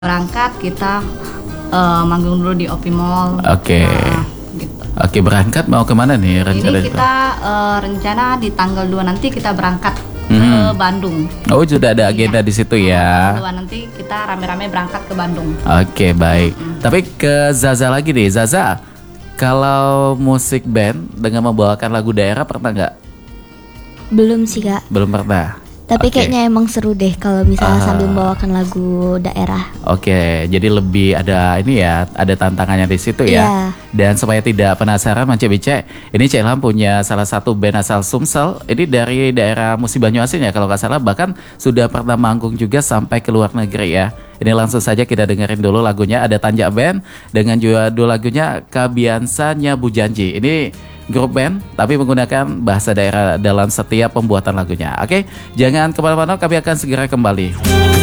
berangkat kita manggung dulu di Opi Mall. Oke. Nah, gitu. Oke, berangkat mau kemana nih Ini rencana? kita rencana di tanggal 2 nanti kita berangkat ke Bandung. Oh, sudah ada agenda di situ ya. Tanggal 2 nanti kita rame-rame berangkat ke Bandung. Oke, baik. Tapi ke Zaza lagi nih, Zaza. Kalau musik band dengan membawakan lagu daerah pernah nggak? Belum sih Kak, Belum pernah. tapi Oke. kayaknya emang seru deh kalau misalnya sambil membawakan lagu daerah. Oke, jadi lebih ada ini ya, ada tantangannya di situ ya. Iya. Dan supaya tidak penasaran, Mance Bice, ini Cek Ilham punya salah satu band asal Sumsel. Ini dari daerah Musi Banyuasin ya kalau nggak salah. Bahkan sudah pernah manggung juga sampai ke luar negeri ya. Ini langsung saja kita dengerin dulu lagunya. Ada Tanjak Band dengan judul lagunya Kabiansanya Bu Janji. Ini grup band tapi menggunakan bahasa daerah dalam setiap pembuatan lagunya. Oke, jangan kemana-mana, kami akan segera kembali.